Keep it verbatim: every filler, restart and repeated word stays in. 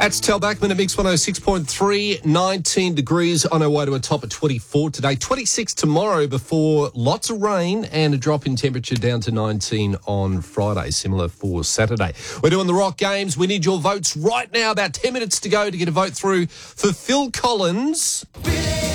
That's Tel Backman at Mix one oh six point three, nineteen degrees on our way to a top at twenty-four today, twenty-six tomorrow before lots of rain and a drop in temperature down to nineteen on Friday, similar for Saturday. We're doing the Rock Games. We need your votes right now, about ten minutes to go to get a vote through for Phil Collins.